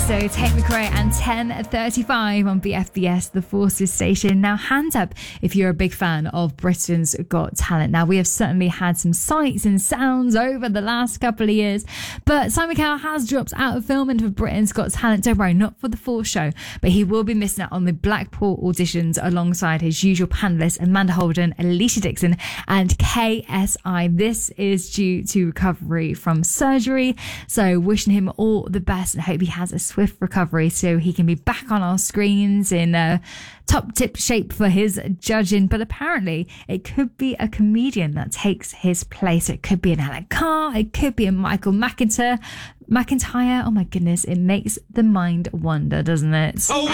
Tiesto, Tate McRae and 10:35 on BFBS, the Forces station. Now, hands up if you're a big fan of Britain's Got Talent. Now, we have certainly had some sights and sounds over the last couple of years, but Simon Cowell has dropped out of filming for Britain's Got Talent. Don't worry, not for the full show, but he will be missing out on the Blackpool auditions alongside his usual panellists Amanda Holden, Alicia Dixon and KSI. This is due to recovery from surgery, so wishing him all the best and hope he has a swift recovery so he can be back on our screens in top tip shape for his judging. But apparently it could be a comedian that takes his place. It could be an Alan Carr, it could be a Michael McIntyre. Oh my goodness, it makes the mind wonder, doesn't it? Oh,